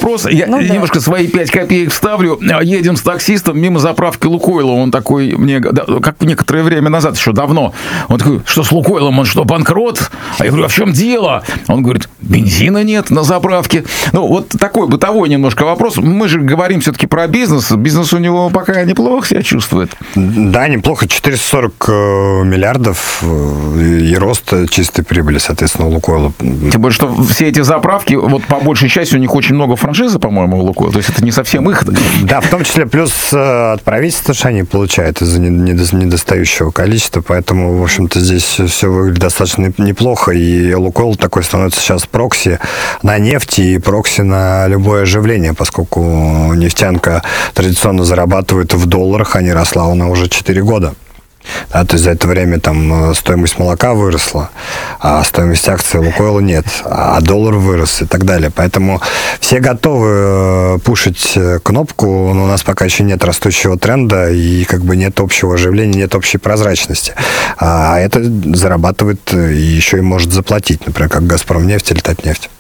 вопрос. Я немножко свои 5 копеек вставлю. Едем с таксистом мимо заправки Лукойла. Он такой, мне, как некоторое время назад, еще давно, он такой, что с Лукойлом, он что, банкрот? А я говорю, а в чем дело? Он говорит, бензина нет на заправке. Ну, вот такой бытовой немножко вопрос. Мы же говорим все-таки про бизнес. Бизнес у него пока неплохо себя чувствует. Да, неплохо. 440 миллиардов и рост чистой прибыли, соответственно, у Лукойла. Тем более, что все эти заправки, вот по большей части у них очень много франшизы, по-моему, у Лукойла. То есть это не совсем их. Да, в том числе плюс от правительства, что они получают из-за недостающего количества. Поэтому, в общем-то, здесь все выглядит достаточно неплохо. И Лукойл такой становится сейчас прокси на нефть и прокси на любое оживление, поскольку нефтянка традиционно зарабатывает в долларах, а не росла она уже 4 года. Да, то есть за это время там стоимость молока выросла, а стоимость акций Лукойла нет, а доллар вырос и так далее. Поэтому все готовы пушить кнопку, но у нас пока еще нет растущего тренда и как бы нет общего оживления, нет общей прозрачности. А это зарабатывает и еще и может заплатить, например, как «Газпромнефть» или «Татнефть».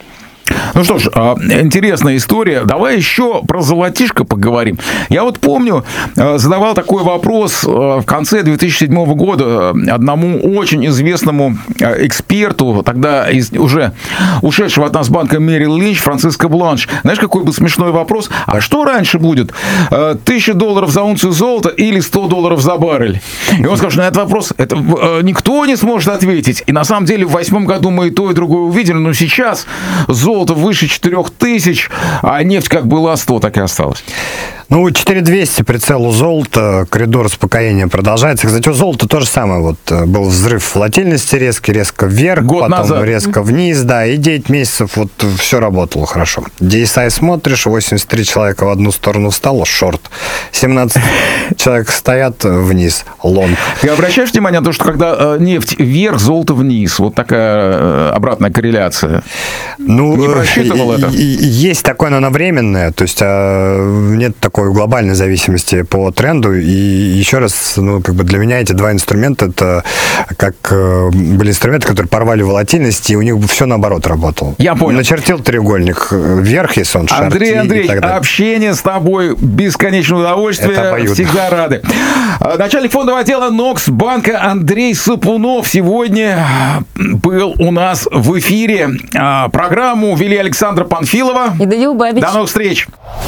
Ну что ж, интересная история. Давай еще про золотишко поговорим. Я вот помню, задавал такой вопрос в конце 2007 года одному очень известному эксперту, тогда уже ушедшего от нас банка Merrill Lynch, Франциско Бланш. Знаешь, какой был смешной вопрос? А что раньше будет? $1000 за унцию золота или $100 за баррель? И он сказал, что на этот вопрос никто не сможет ответить. И на самом деле в 2008 году мы и то, и другое увидели, но сейчас золото выше 4000, а нефть как была 100, так и осталась. Ну, 4200 прицел у золота, коридор успокоения продолжается. Кстати, у золота то же самое. Вот был взрыв волатильности резко вверх, год потом назад. резко вниз, да, и 9 месяцев вот все работало хорошо. DSI смотришь, 83 человека в одну сторону встало, шорт. 17 человек стоят вниз, лонг. Ты обращаешь внимание на то, что когда нефть вверх, золото вниз? Вот такая обратная корреляция. Ну, не просчитывал это? Есть такое, но оно временное. То есть нет такой глобальной зависимости по тренду. И еще раз, ну, как бы для меня эти два инструмента, это как были инструменты, которые порвали волатильность, и у них все наоборот работало. Я понял. Начертил треугольник вверх, если он шарт. Андрей Андреевич, общение с тобой бесконечное удовольствие. Всегда рады. Начальник фондового отдела НОКС банка Андрей Сапунов сегодня был у нас в эфире. Программу вели Александра Панфилова и Данил Бабич. До новых встреч.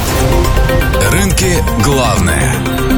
Рынки главное.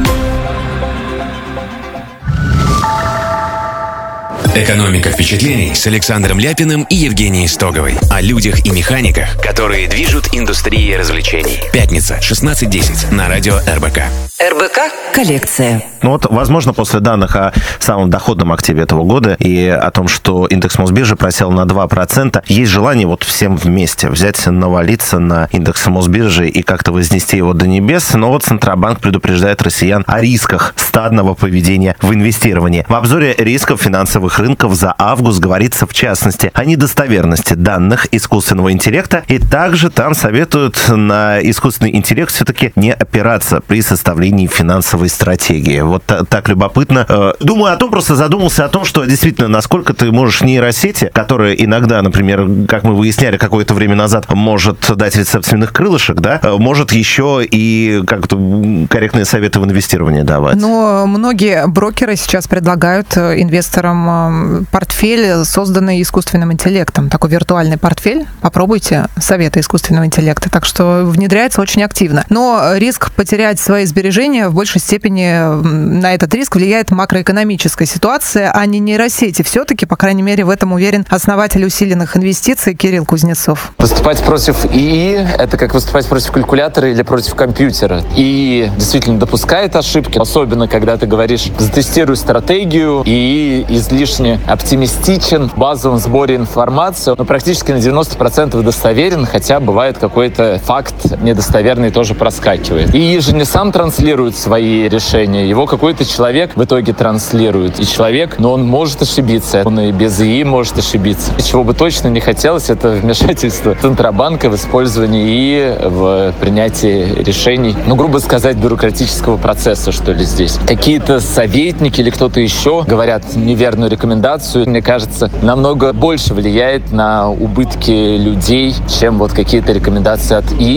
Экономика впечатлений с Александром Ляпиным и Евгенией Стоговой. О людях и механиках, которые движут индустрией развлечений. Пятница, 16:10 на радио РБК. РБК «Коллекция». Ну вот, возможно, после данных о самом доходном активе этого года и о том, что индекс Мосбиржи просел на 2%, есть желание вот всем вместе взять, навалиться на индекс Мосбиржи и как-то вознести его до небес. Но вот Центробанк предупреждает россиян о рисках стадного поведения в инвестировании. В обзоре рисков финансовых рынков за август говорится, в частности, о недостоверности данных искусственного интеллекта. И также там советуют на искусственный интеллект все-таки не опираться при составлении финансовой стратегии. Вот так любопытно. Думаю о том, просто задумался о том, что действительно, насколько ты можешь нейросети, которые иногда, например, как мы выясняли какое-то время назад, может дать рецепт свиных крылышек, да, может еще и как-то корректные советы в инвестировании давать. Но многие брокеры сейчас предлагают инвесторам портфель, созданный искусственным интеллектом. Такой виртуальный портфель. Попробуйте советы искусственного интеллекта. Так что внедряется очень активно. Но риск потерять свои сбережения в большей степени на этот риск влияет макроэкономическая ситуация, а не нейросети. Все-таки, по крайней мере, в этом уверен основатель усиленных инвестиций Кирилл Кузнецов. Выступать против ИИ – это как выступать против калькулятора или против компьютера. И действительно допускает ошибки, особенно когда ты говоришь «затестируй стратегию», и излишне оптимистичен в базовом сборе информации, но практически на 90% достоверен, хотя бывает какой-то факт недостоверный тоже проскакивает. ИИ же не сам транслирует свои решения, его какой-то человек в итоге транслирует. И человек, но он может ошибиться, он и без ИИ может ошибиться. Чего бы точно не хотелось, это вмешательство Центробанка в использовании ИИ в принятии решений, ну, грубо сказать, бюрократического процесса, что ли, здесь. Какие-то советники или кто-то еще говорят неверную рекомендацию, мне кажется, намного больше влияет на убытки людей, чем вот какие-то рекомендации от ИИ.